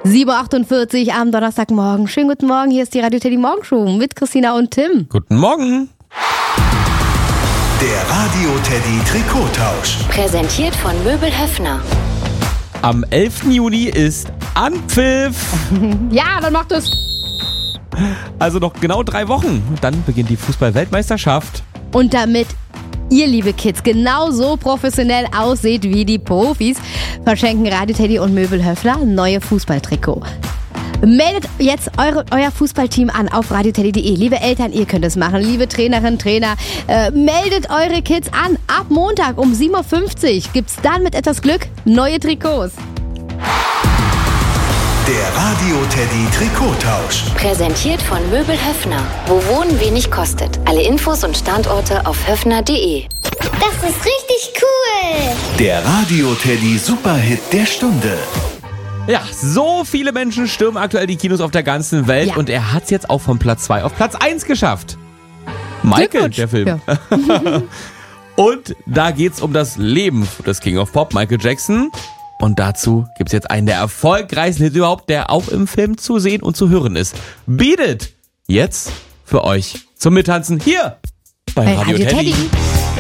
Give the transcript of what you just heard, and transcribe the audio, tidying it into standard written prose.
7.48 Uhr am Donnerstagmorgen. Schönen guten Morgen, hier ist die Radio Teddy Morgenshow mit Christina und Tim. Guten Morgen. Der Radio Teddy Trikottausch. Präsentiert von Möbel Höffner. Am 11. Juni ist Anpfiff. Ja, dann macht es. Also noch genau 3 Wochen. Dann beginnt die Fußball-Weltmeisterschaft. Und damit ihr, liebe Kids, genauso professionell ausseht wie die Profis, verschenken Radio Teddy und Möbel Höffner neue Fußballtrikot. Meldet jetzt euer Fußballteam an auf radioteddy.de. Liebe Eltern, ihr könnt es machen. Liebe Trainerinnen, Trainer, meldet eure Kids an. Ab Montag um 7.50 Uhr gibt's dann mit etwas Glück neue Trikots. Der Radio Teddy Trikottausch. Präsentiert von Möbel Höffner. Wo Wohnen wenig kostet. Alle Infos und Standorte auf höffner.de. Das ist richtig cool. Der Radio Teddy Superhit der Stunde. Ja, so viele Menschen stürmen aktuell die Kinos auf der ganzen Welt. Ja. Und er hat es jetzt auch von Platz 2 auf Platz 1 geschafft. Michael, der Film. Ja. Und da geht's um das Leben des King of Pop, Michael Jackson. Und dazu gibt's jetzt einen der erfolgreichsten Hits überhaupt, der auch im Film zu sehen und zu hören ist. Beat It! Jetzt für euch zum Mittanzen hier bei Radio Teddy.